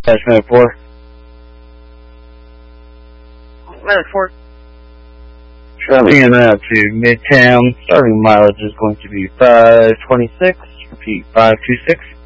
Attachment 4. Letter 4. Traveling in and out to Midtown. Starting mileage is going to be 526. Repeat, 526.